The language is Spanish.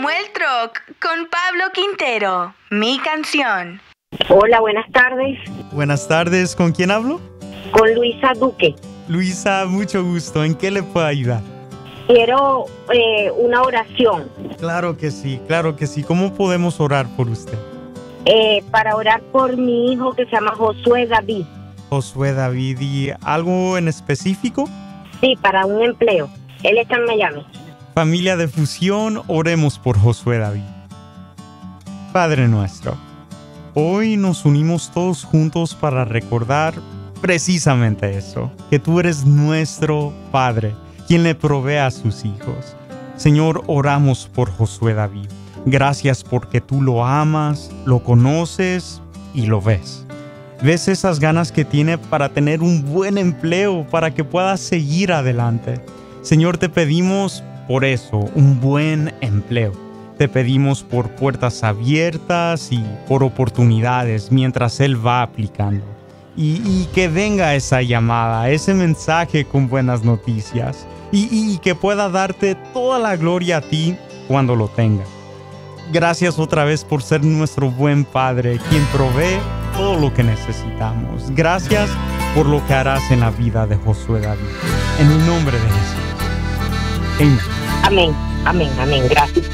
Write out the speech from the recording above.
Samuel Troc con Pablo Quintero, Mi Canción. Hola, buenas tardes. Buenas tardes, ¿con quién hablo? Con Luisa Duque. Luisa, mucho gusto. ¿En qué le puedo ayudar? Quiero una oración. Claro que sí, claro que sí. ¿Cómo podemos orar por usted? Para orar por mi hijo que se llama Josué David. Josué David, ¿y algo en específico? Sí, para un empleo. Él está en Miami. Familia de Fusión, oremos por Josué David. Padre nuestro, hoy nos unimos todos juntos para recordar precisamente eso, que tú eres nuestro Padre, quien le provee a sus hijos. Señor, oramos por Josué David. Gracias porque tú lo amas, lo conoces y lo ves. Ves esas ganas que tiene para tener un buen empleo, para que pueda seguir adelante. Señor, te pedimos por eso, un buen empleo. Te pedimos por puertas abiertas y por oportunidades mientras él va aplicando. Y que venga esa llamada, ese mensaje con buenas noticias. Y que pueda darte toda la gloria a ti cuando lo tenga. Gracias otra vez por ser nuestro buen Padre, quien provee todo lo que necesitamos. Gracias por lo que harás en la vida de Josué David. En el nombre de Jesús. Amén. Amén, amén, amén. Gracias.